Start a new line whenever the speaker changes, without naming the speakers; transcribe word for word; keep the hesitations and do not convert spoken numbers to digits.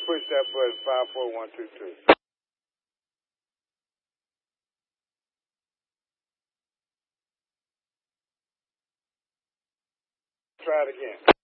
push that button, five four one two two. Try it again.